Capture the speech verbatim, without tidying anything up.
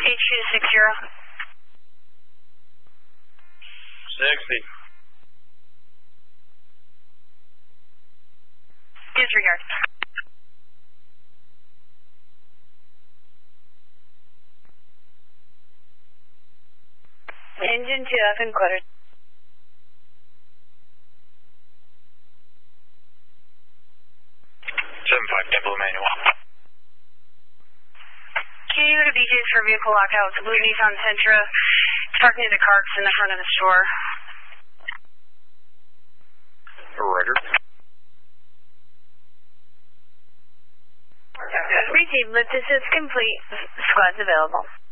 H two six zero. sixty. Disregard. Engine two F encoder. seven five Temple Manual. Can you go to B J's for vehicle lockout? It's a blue Nissan Sentra. It's parked near the carts in the front of the store. Roger. Received. Lift assist complete. Squad's available.